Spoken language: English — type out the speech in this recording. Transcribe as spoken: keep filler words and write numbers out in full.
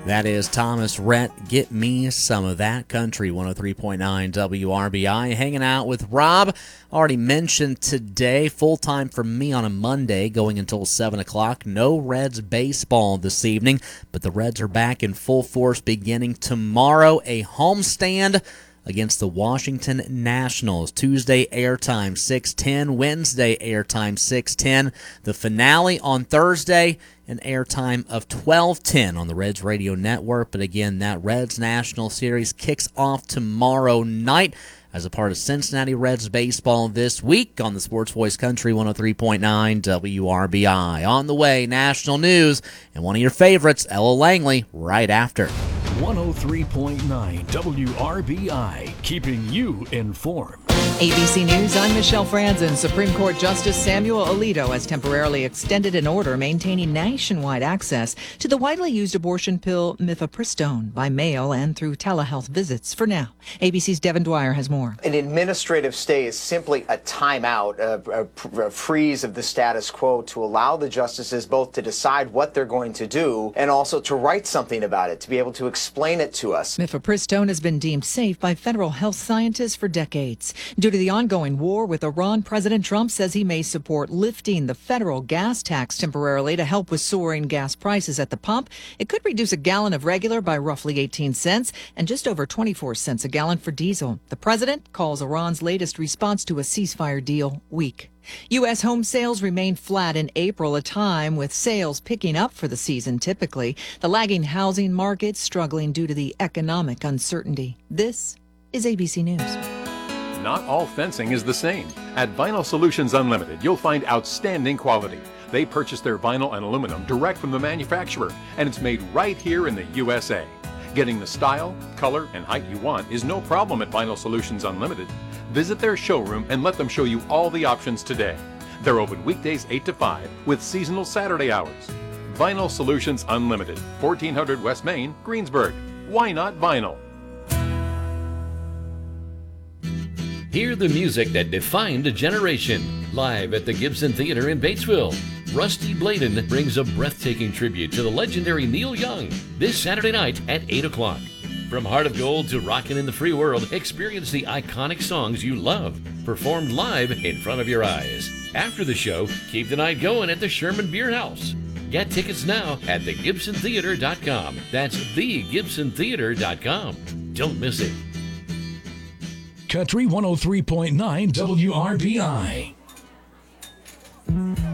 That is Thomas Rhett. Get me some of that country. one oh three point nine W R B I. Hanging out with Rob. Already mentioned today, full time for me on a Monday, going until seven o'clock. No Reds baseball this evening, but the Reds are back in full force beginning tomorrow. A homestand against the Washington Nationals. Tuesday airtime six ten, Wednesday airtime six ten. The finale on Thursday, an airtime of twelve ten on the Reds Radio Network. But again, that Reds National Series kicks off tomorrow night as a part of Cincinnati Reds baseball this week on the Sports Voice Country one oh three point nine W R B I. On the way, national news and one of your favorites, Ella Langley, right after. one oh three point nine W R B I, keeping you informed. A B C News, I'm Michelle Franzen. Supreme Court Justice Samuel Alito has temporarily extended an order maintaining nationwide access to the widely used abortion pill mifepristone by mail and through telehealth visits for now. A B C's Devin Dwyer has more. An administrative stay is simply a timeout, a, a, a freeze of the status quo to allow the justices both to decide what they're going to do and also to write something about it, to be able to explain it to us. Mifepristone has been deemed safe by federal health scientists for decades. Due to the ongoing war with Iran, President Trump says he may support lifting the federal gas tax temporarily to help with soaring gas prices at the pump. It could reduce a gallon of regular by roughly eighteen cents and just over twenty-four cents a gallon for diesel. The president calls Iran's latest response to a ceasefire deal weak. U S home sales remained flat in April, a time with sales picking up for the season typically. The lagging housing market struggling due to the economic uncertainty. This is A B C News. Not all fencing is the same. At Vinyl Solutions Unlimited, you'll find outstanding quality. They purchase their vinyl and aluminum direct from the manufacturer, and it's made right here in the U S A. Getting the style, color, and height you want is no problem at Vinyl Solutions Unlimited. Visit their showroom and let them show you all the options today. They're open weekdays eight to five with seasonal Saturday hours. Vinyl Solutions Unlimited, fourteen hundred West Main, Greensburg. Why not vinyl? Hear the music that defined a generation. Live at the Gibson Theater in Batesville, Rusty Bladen brings a breathtaking tribute to the legendary Neil Young this Saturday night at eight o'clock. From Heart of Gold to Rockin' in the Free World, experience the iconic songs you love, performed live in front of your eyes. After the show, keep the night going at the Sherman Beer House. Get tickets now at the gibson theater dot com. That's the gibson theater dot com. Don't miss it. Country one oh three point nine W R B I.